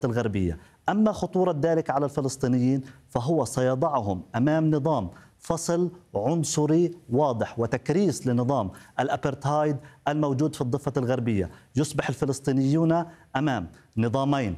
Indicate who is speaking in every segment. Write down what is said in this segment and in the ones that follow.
Speaker 1: الغربية. أما خطورة ذلك على الفلسطينيين فهو سيضعهم أمام نظام فصل عنصري واضح وتكريس لنظام الأبرتهايد الموجود في الضفة الغربية. يصبح الفلسطينيون أمام نظامين،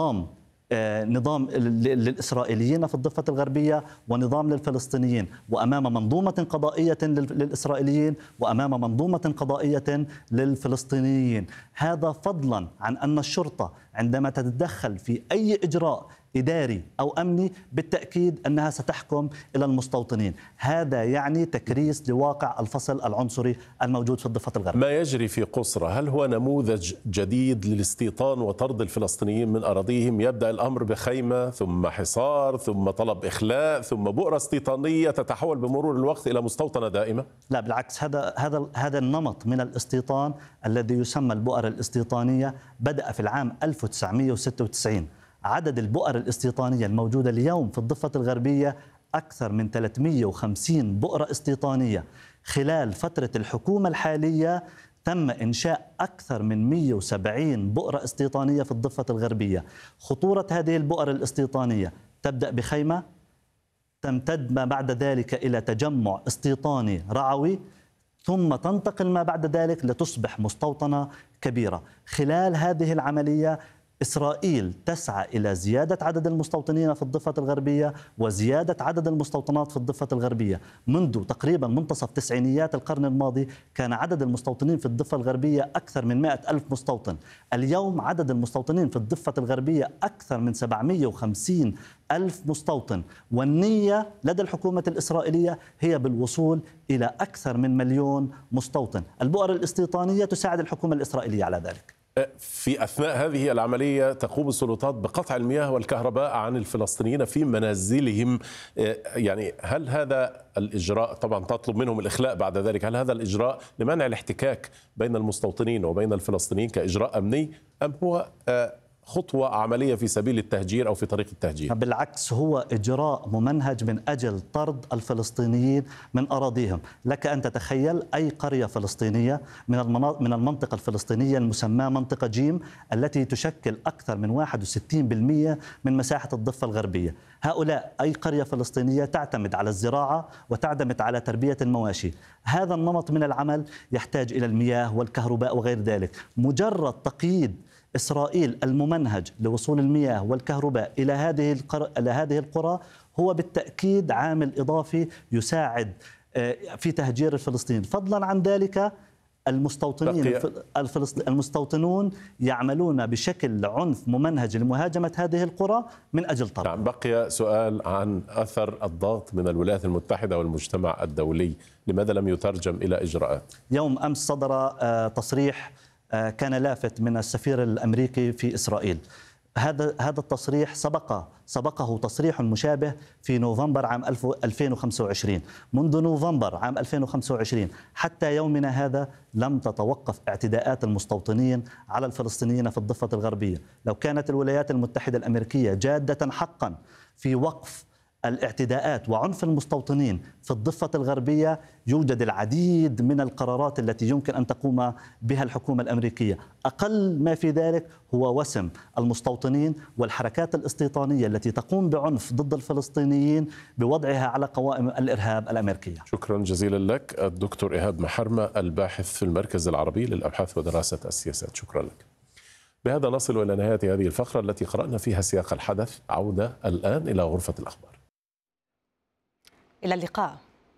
Speaker 1: نظام للإسرائيليين في الضفة الغربية ونظام للفلسطينيين، وأمام منظومة قضائية للإسرائيليين وأمام منظومة قضائية للفلسطينيين. هذا فضلا عن أن الشرطة عندما تتدخل في أي إجراء إداري أو أمني بالتأكيد أنها ستحكم إلى المستوطنين. هذا يعني تكريس لواقع الفصل العنصري الموجود في الضفة الغربية.
Speaker 2: ما يجري في قصرة هل هو نموذج جديد للاستيطان وطرد الفلسطينيين من أراضيهم؟ يبدأ الأمر بخيمة ثم حصار ثم طلب إخلاء ثم بؤرة استيطانية تتحول بمرور الوقت إلى مستوطنة دائمة؟
Speaker 1: لا بالعكس، هذا النمط من الاستيطان الذي يسمى البؤر الاستيطانية بدأ في العام 1996. عدد البؤر الاستيطانية الموجودة اليوم في الضفة الغربية أكثر من 350 بؤرة استيطانية. خلال فترة الحكومة الحالية تم إنشاء أكثر من 170 بؤرة استيطانية في الضفة الغربية. خطورة هذه البؤر الاستيطانية تبدأ بخيمة، تمتد ما بعد ذلك إلى تجمع استيطاني رعوي، ثم تنتقل ما بعد ذلك لتصبح مستوطنة كبيرة. خلال هذه العملية إسرائيل تسعى إلى زيادة عدد المستوطنين في الضفة الغربية وزيادة عدد المستوطنات في الضفة الغربية. منذ تقريبا منتصف تسعينيات القرن الماضي كان عدد المستوطنين في الضفة الغربية أكثر من 100,000 مستوطن. اليوم عدد المستوطنين في الضفة الغربية أكثر من 750,000 مستوطن، والنية لدى الحكومة الإسرائيلية هي بالوصول إلى أكثر من 1,000,000 مستوطن. البؤر الاستيطانية تساعد الحكومة الإسرائيلية على ذلك.
Speaker 2: في أثناء هذه العملية تقوم السلطات بقطع المياه والكهرباء عن الفلسطينيين في منازلهم. يعني هل هذا الإجراء، طبعا تطلب منهم الإخلاء بعد ذلك، هل هذا الإجراء لمنع الاحتكاك بين المستوطنين وبين الفلسطينيين كإجراء أمني، أم هو خطوة عملية في سبيل التهجير أو في طريق التهجير؟
Speaker 1: بالعكس، هو إجراء ممنهج من أجل طرد الفلسطينيين من أراضيهم. لك أن تتخيل أي قرية فلسطينية من المنطقة الفلسطينية المسماة منطقة جيم التي تشكل أكثر من 61% من مساحة الضفة الغربية. هؤلاء أي قرية فلسطينية تعتمد على الزراعة وتعتمد على تربية المواشي. هذا النمط من العمل يحتاج إلى المياه والكهرباء وغير ذلك. مجرد تقييد إسرائيل الممنهج لوصول المياه والكهرباء إلى هذه القرى هو بالتأكيد عامل إضافي يساعد في تهجير الفلسطينيين. فضلا عن ذلك المستوطنون يعملون بشكل عنف ممنهج لمهاجمة هذه القرى من أجل طرد.
Speaker 2: نعم، بقي سؤال عن أثر الضغط من الولايات المتحدة والمجتمع الدولي، لماذا لم يترجم إلى إجراءات؟
Speaker 1: يوم أمس صدر تصريح كان لافت من السفير الأمريكي في إسرائيل. هذا التصريح سبقه تصريح مشابه في نوفمبر عام 2025. منذ نوفمبر عام 2025 حتى يومنا هذا لم تتوقف اعتداءات المستوطنين على الفلسطينيين في الضفة الغربية. لو كانت الولايات المتحدة الأمريكية جادة حقا في وقف الاعتداءات وعنف المستوطنين في الضفة الغربية يوجد العديد من القرارات التي يمكن أن تقوم بها الحكومة الأمريكية. أقل ما في ذلك هو وسم المستوطنين والحركات الاستيطانية التي تقوم بعنف ضد الفلسطينيين بوضعها على قوائم الإرهاب الأمريكية.
Speaker 2: شكرا جزيلا لك الدكتور إيهاب محرمة، الباحث في المركز العربي للأبحاث ودراسة السياسات. شكرا لك. بهذا نصل إلى نهاية هذه الفقرة التي قرأنا فيها سياق الحدث. عودة الآن إلى غرفة الأخبار.
Speaker 3: إلى اللقاء.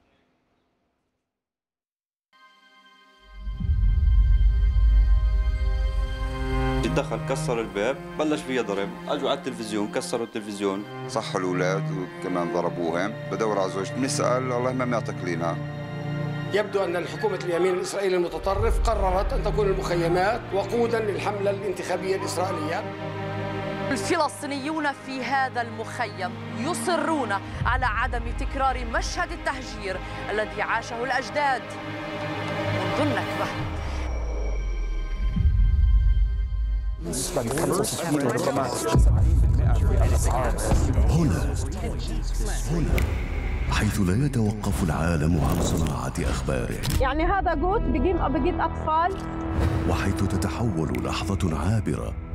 Speaker 4: دخل كسر الباب، بلش فيها ضرب، اجوا على التلفزيون كسروا التلفزيون،
Speaker 5: صحوا الاولاد وكمان ضربوهم. بدور على زوجتي بنسال الله ما معطيك لنا.
Speaker 6: يبدو ان الحكومه اليمين الاسرائيلي المتطرف قررت ان تكون المخيمات وقودا للحمله الانتخابيه الاسرائيليه.
Speaker 7: الفلسطينيون في هذا المخيم يصرون على عدم تكرار مشهد التهجير الذي عاشه الأجداد منذ النكبة.
Speaker 8: هنا حيث لا يتوقف العالم عن صناعة أخباره،
Speaker 9: يعني هذا جوت بجيب أطفال،
Speaker 8: وحيث تتحول لحظة عابرة